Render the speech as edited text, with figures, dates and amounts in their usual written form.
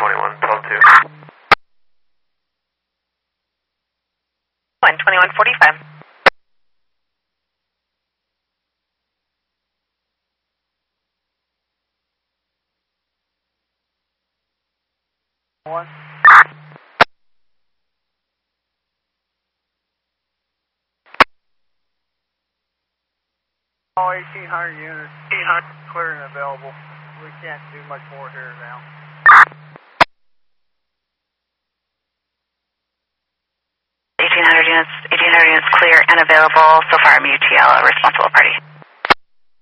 2112-2. 2145. One. All 1,800 units, 800 clear and available. We can't do much more here now. 1,800 units clear and available. So far, I'm UTL, a responsible party.